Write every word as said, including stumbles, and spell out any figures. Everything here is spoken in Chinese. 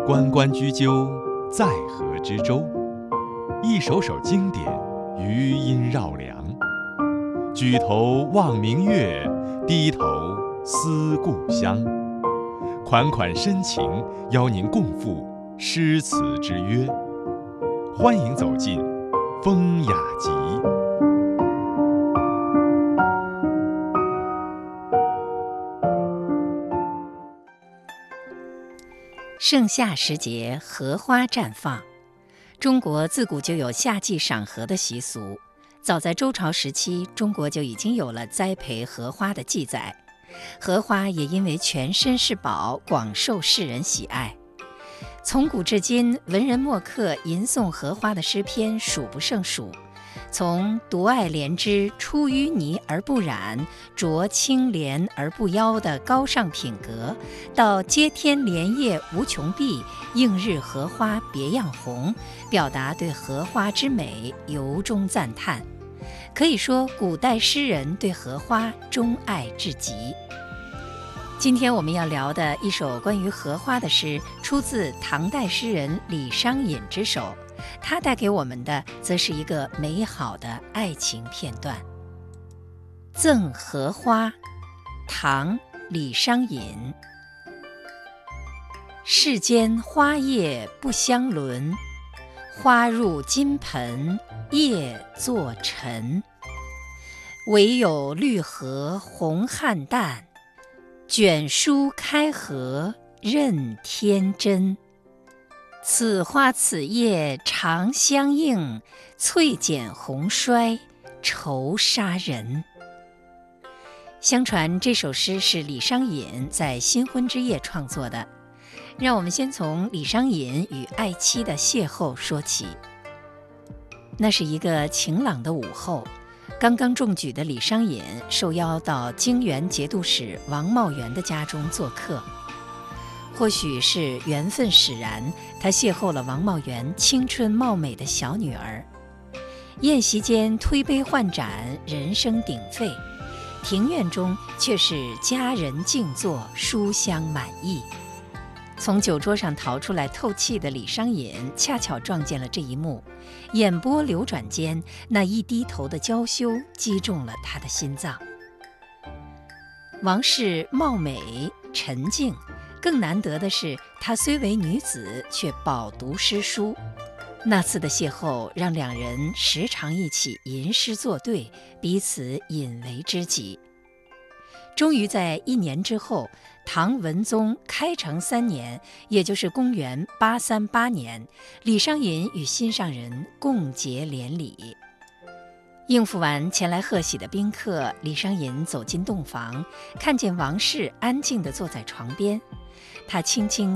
关关雎鸠，在河之洲。一首首经典，余音绕梁。举头望明月，低头思故乡。款款深情，邀您共赴诗词之约。欢迎走进风雅集。 盛夏时节，荷花绽放。中国自古就有夏季赏荷的习俗，早在周朝时期，中国就已经有了栽培荷花的记载。荷花也因为全身是宝，广受世人喜爱。从古至今，文人墨客吟诵荷花的诗篇数不胜数。从独爱莲之出淤泥而不染，濯清涟而不妖的高尚品格，到接天莲叶无穷碧，映日荷花别样红，表达对荷花之美由衷赞叹。可以说，古代诗人对荷花钟爱至极。今天我们要聊的一首关于荷花的诗，出自唐代诗人李商隐之手。他带给我们的则是一个美好的爱情片段。赠荷花，唐·李商隐。世间花叶不相伦，花入金盆叶作尘。唯有绿荷红菡萏，卷舒开合任天真。此花此叶长相映，翠剪红衰愁杀人。相传这首诗是李商隐在新婚之夜创作的。让我们先从李商隐与爱妻的邂逅说起。那是一个晴朗的午后，刚刚中举的李商隐受邀到泾原节度使王茂元的家中做客。或许是缘分使然，他邂逅了王茂元青春貌美的小女儿。宴席间推杯换盏，人声鼎沸，庭院中却是佳人静坐，书香满溢。从酒桌上逃出来透气的李商隐恰巧撞见了这一幕，眼波流转间，那一低头的娇羞击中了他的心脏。王氏貌美沉静，更难得的是，她虽为女子，却饱读诗书。那次的邂逅让两人时常一起吟诗作对，彼此引为知己。终于在一年之后，唐文宗开成三年，也就是公元八三八年，李商隐与心上人共结连理。应付完前来贺喜的宾客，李商隐走进洞房，看见王氏安静地坐在床边，他轻轻